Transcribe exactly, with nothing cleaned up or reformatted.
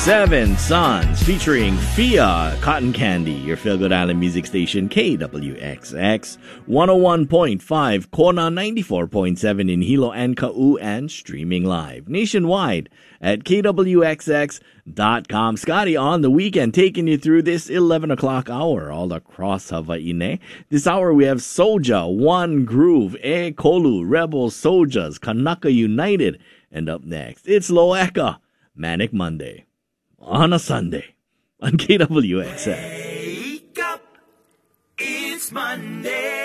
Seven Sons featuring Fia, Cotton Candy, your feel-good island music station, K W X X, one oh one point five, Kona, ninety-four point seven in Hilo and Kau, and streaming live nationwide at K W X X dot com. Scotty on the weekend taking you through this eleven o'clock hour all across Hawaii. This hour we have Soja, One Groove, E Kolu, Rebel Sojas, Kanaka United, and up next, it's Loeka, Manic Monday. On a Sunday on K W X X. Wake up, it's Monday.